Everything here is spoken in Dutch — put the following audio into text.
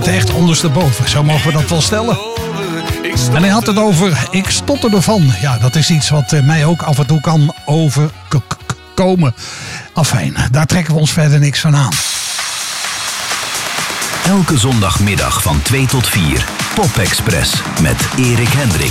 raakte echt ondersteboven. Zo mogen we dat wel stellen. En hij had het over, ik stotter ervan. Ja, dat is iets wat mij ook af en toe kan overkomen. Afijn, daar trekken we ons verder niks van aan. Elke zondagmiddag van 2 tot 4. Pop Express met Erik Hendrik.